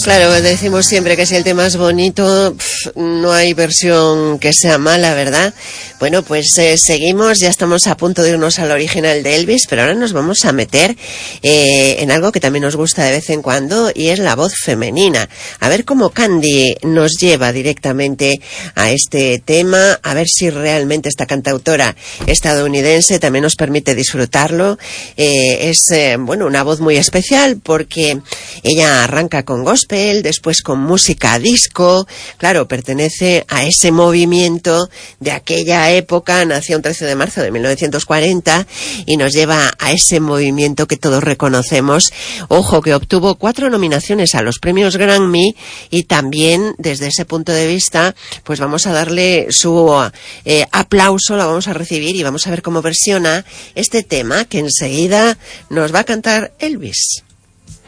Claro, decimos siempre que si el tema es bonito, no hay versión que sea mala, ¿verdad? Bueno, pues seguimos, ya estamos a punto de irnos al original de Elvis, pero ahora nos vamos a meter en algo que también nos gusta de vez en cuando, y es la voz femenina. A ver cómo Candy nos lleva directamente a este tema, a ver si realmente esta cantautora estadounidense también nos permite disfrutarlo. Es una voz muy especial porque ella arranca con gospel, después con música disco. Claro, pertenece a ese movimiento de aquella época, nació un 13 de marzo de 1940 y nos lleva a ese movimiento que todos reconocemos. Ojo, que obtuvo 4 nominaciones a los premios Grammy, y también desde ese punto de vista pues vamos a darle su aplauso, la vamos a recibir y vamos a ver cómo versiona este tema que enseguida nos va a cantar Elvis.